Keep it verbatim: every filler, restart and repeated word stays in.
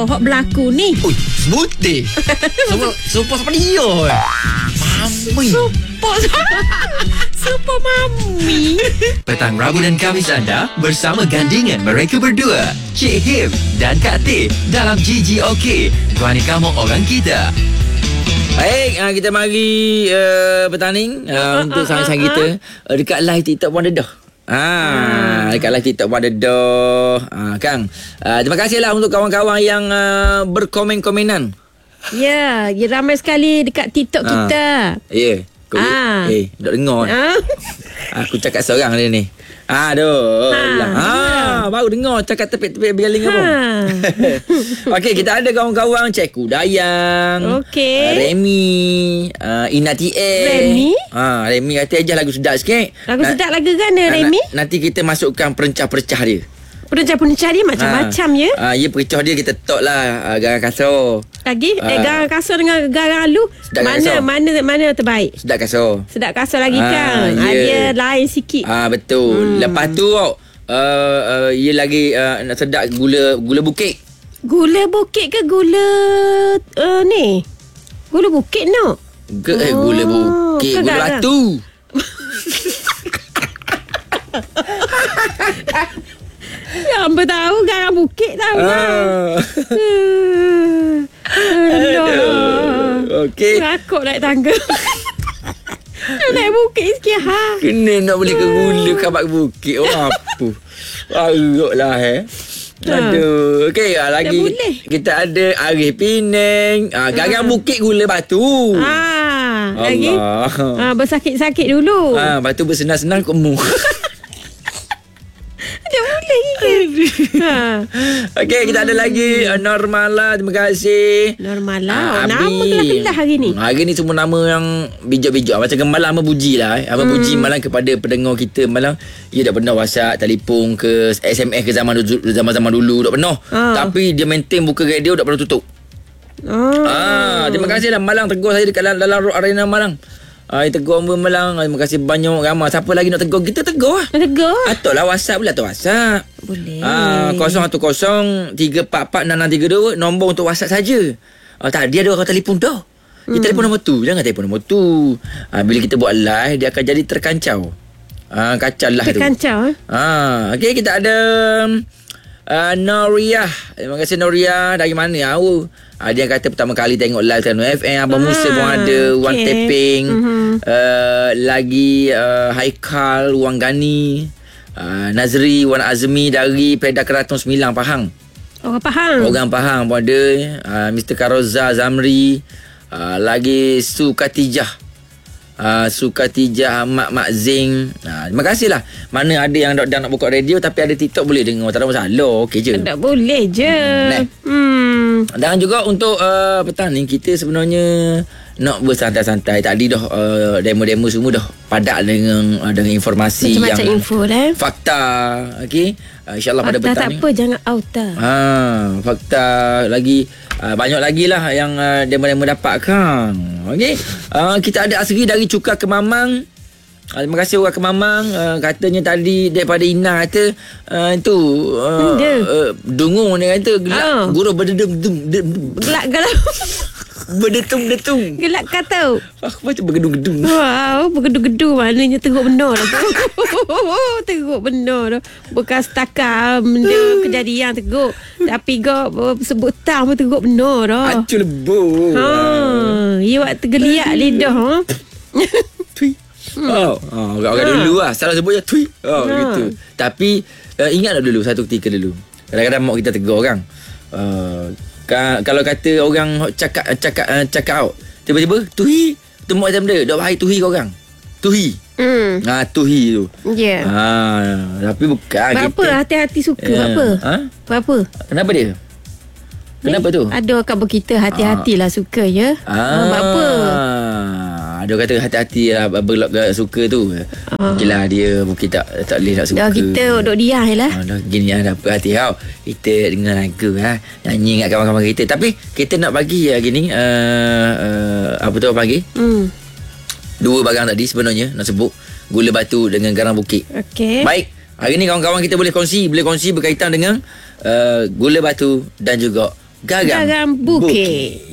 Apa hak berlaku ni? Ui, smoothie. Semua super seperti dia. Mami. Super Super Mami. Petang Rabu dan Khamis anda bersama gandingan mereka berdua, Cik Him dan Kak T dalam G G OK. Tuan kamu orang kita. Baik, uh, kita mari uh, bertanding uh, uh, untuk uh, sang-sang uh, kita uh, dekat live TikTok pun ada dah. Ah, dekat live TikTok pun ada dah. Ah, Kang. Uh, terima kasihlah untuk kawan-kawan yang uh, berkomen-komenan. Ya, yeah, ramai sekali dekat TikTok Ah. kita. Ya. Yeah. Ah. Eh, dok dengar. Ah. Aku cakap seorang dia ni. Aduh. Ha. Ah, baru dengar cakap tepik-tepik bergaling apa. Ha. Okey, kita ada kawan-kawan Cikgu Dayang. Okey. Uh, Remy, uh, Ina T A. Remy? Ha, Remy kata ajar lagu sedap sikit. Lagu Na- sedap lagu kan na- Remy? na- Nanti kita masukkan perencah-perencah dia. Perencah-perencah dia macam-macam ha. ya. Ha, ya perencah dia kita tok lah uh, garang kasar. Lagi eh, Ah. garang kasar dengan garang alu. Sedap Mana kasar. mana mana terbaik? Sedap kasar. Sedap kasar lagi Ah, kan. ya. Ah, dia lain sikit. Ah betul. Hmm. Lepas tu uh, uh, ia lagi uh, nak sedap gula gula bukit. Gula bukit ke gula uh, ni? Gula bukit no. Ke eh, gula bukit, ke gula garang? batu. Hamba tahu garang bukit tahu kan. Ah. Aduh. Okey. Rakuk naik tangga. Naik bukit sikit ha. Kena nak beli ke gula kabat bukit. Oh apa? Aruk lah eh. Aduh. Okey, ah, lagi boleh. kita ada Arif Penang, ah, garang bukit gula batu. Ah, lagi. Allah. Ah, bersakit-sakit dulu. Ah, batu bersenang-senang kemu. Dia boleh ke? Ha. Okey, kita ada lagi uh, Normala, terima kasih. Normal lah. Ah, Oh, Abi. nama kelah-kelah hari ni. Hmm, Hari ni semua nama yang bijak-bijak. Macam Gemalang Abang puji lah eh. Abang hmm. puji malang kepada pendengar kita malang. Ia dah pernah WhatsApp, telefon ke S M S ke zaman dulu, zaman-zaman dulu dah pernah. Ah. Tapi dia maintain buka radio dah pernah tutup. Oh. Ah, terima kasih lah Malang tegur saya dekat dalam, dalam Road Arena Malang. Ah, tegur Abang Malang. Ah, terima kasih banyak ramai. Siapa lagi nak tegur kita tegur lah. Nak tegur? Atau lah WhatsApp pula tu WhatsApp. Boleh. Ah, kosong satu kosong tiga empat empat enam enam tiga dua nombor untuk WhatsApp saja. Ah, tak dia ada orang telefon dah. Dia Hmm. telefon nombor tu, jangan telefon nombor tu. Ah, bila kita buat live dia akan jadi terkancau. Ah, kacau lah tu. Terkancau eh? Ah, okey kita ada uh, Noriah. Terima kasih Noriah. Dari mana tahu? Ah, dia kata pertama kali tengok live Tanu F M. Abang Ah, Musa pun ada, Wan okey. Teping. Mhm. Uh, lagi uh, Haikal, Wan Gani, uh, Nazri, Wan Azmi dari Pedak Keraton Sembilang Pahang. Orang Pahang. Orang Pahang pun ada. Uh, Mister Karoza Zamri. Uh, lagi Su Katijah. Uh, Su Katijah Mak Mak Zing. Uh, terima kasihlah. Mana ada yang dah, dah nak buka radio tapi ada TikTok boleh dengar. Tak ada masalah. Okey je. Tak boleh je. Hmm, Hmm. Dan juga untuk uh, petang ni kita sebenarnya nak bersantai-santai. Tadi dah uh, demo-demo semua dah padat dengan uh, dengan informasi Macam-macam yang info dah. fakta. Okey. Uh, InsyaAllah pada Fakta petang tak ni. apa, jangan out dah. Ha, fakta lagi uh, banyak lagi lah yang uh, demo-demo dapat kan. Okey. Uh, kita ada Asri dari Cukar Kemamang. Uh, terima kasih orang Kemamang. Uh, katanya tadi daripada Ina kata uh, itu uh, Dia. uh, dungung dia kata gelak Ah. guru berdedum dum Gelak-gelak. berdetum-detum. Gelak kata. Ah, macam bergedung-gedung. Wow, bergedu-gedu maknanya teruk benar lah tu. Teruk benar tu. Bukan setakat benda kejadian teruk. Tapi kau sebut tak pun teruk benar dah. Acu lebur. Ha, ia waktu geliat lidah ha. Tui. Oh, oh orang-orang Ha. dulu lah salah sebut je tui. Oh, Ha. gitu. Tapi uh, ingat tak dulu satu ketika dulu. Kadang-kadang mak kita tegur orang. Uh, ka- kalau kata orang cakap cakap uh, cakap out, tiba-tiba tuhi, tu mak macam dia, dak bahaya tuhi kau orang. Tuhi. Hmm. Ha, tuhi tu. Ya. Yeah. Ha, tapi bukan Berapa kita. hati-hati suka Ya. apa? Ha? Berapa? Kenapa dia? Kenapa tu? Ada orang berkita hati-hatilah suka ya. Ah, Berapa? Ada orang kata hati-hati lah berlok suka tu. Ah. Okey lah dia mungkin tak tak boleh nak suka. Dah kita duduk diam je lah. Ah, dah gini lah dah hati kau. Kita dengar lagu ha, nyanyi kat kawan-kawan kita. Tapi kita nak bagi ya gini uh, uh, apa tu orang panggil? Hmm. Dua barang tadi sebenarnya nak sebut gula batu dengan garang bukit. Okey. Baik. Hari ni kawan-kawan kita boleh kongsi, boleh kongsi berkaitan dengan uh, gula batu dan juga Garam, Garam bukit.